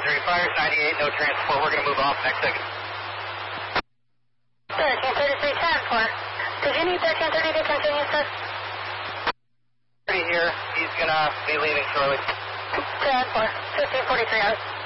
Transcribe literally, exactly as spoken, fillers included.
Boundary fires, ninety-eight, no transport. We're going to move off next second. thirteen thirty-three, ten four. Did you need thirteen thirty to continue, sir? Here, he's going to be leaving shortly. ten four, fifteen forty-three hours.